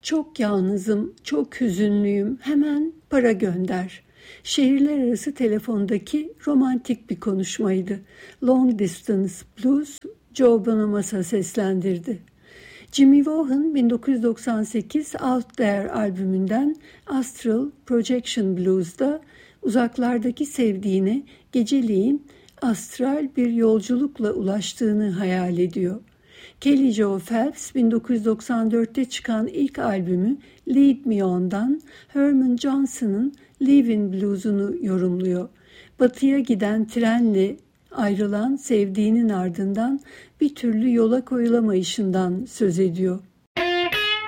Çok yalnızım, çok hüzünlüyüm, hemen para gönder. Şehirler arası telefondaki romantik bir konuşmaydı. Long Distance Blues, Joe Bonamassa seslendirdi. Jimmy Vaughan 1998 Out There albümünden Astral Projection Blues'da uzaklardaki sevdiğine geceliğin astral bir yolculukla ulaştığını hayal ediyor. Kelly Joe Phelps 1994'te çıkan ilk albümü Lead Me On'dan Herman Johnson'ın Leavin' Blues'unu yorumluyor. Batıya giden trenle ayrılan sevdiğinin ardından bir türlü yola koyulamayışından söz ediyor.